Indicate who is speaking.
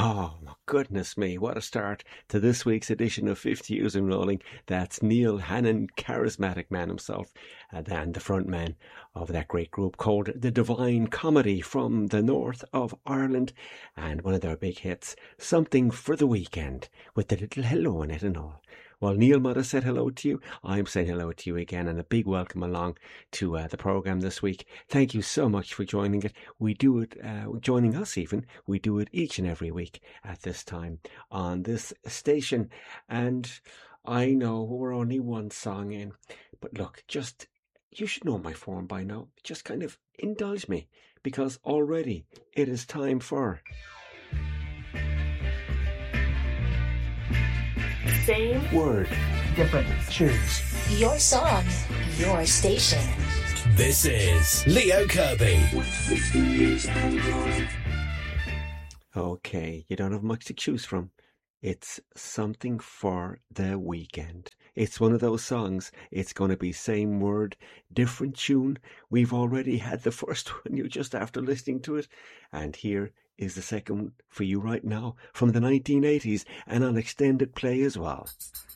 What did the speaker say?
Speaker 1: Oh, my goodness me, what a start to this week's edition of 50 Years in Rolling. That's Neil Hannon, charismatic man himself, and the front man of that great group called The Divine Comedy from the north of Ireland. And one of their big hits, Something for the Weekend, with the little hello in it and all. Well, Neil might have said hello to you. I'm saying hello to you again, and a big welcome along to the programme this week. Thank you so much for joining it. We do it, joining us even. We do it each and every week at this time on this station. And I know we're only one song in, but look, you should know my form by now. Just kind of indulge me, because already it is time for...
Speaker 2: Same
Speaker 1: word,
Speaker 3: different tunes.
Speaker 4: Your song, your station.
Speaker 5: This is Leo Kirby.
Speaker 1: Okay, you don't have much to choose from. It's Something for the Weekend. It's one of those songs. It's going to be same word, different tune. We've already had the first one, you just after listening to it. And here is the second for you right now from the 1980s and on extended play as well.